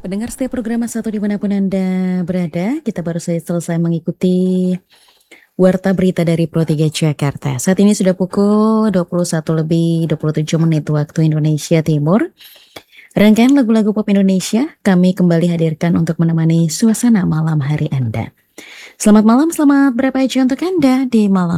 Pendengar setiap program satu dimanapun Anda berada, kita baru saja selesai mengikuti Warta Berita dari Pro 3 Jakarta. Saat ini sudah pukul 21 lebih 27 menit waktu Indonesia Timur. Rangkaian lagu-lagu pop Indonesia kami kembali hadirkan untuk menemani suasana malam hari Anda. Selamat malam, selamat berapa aja untuk Anda di malam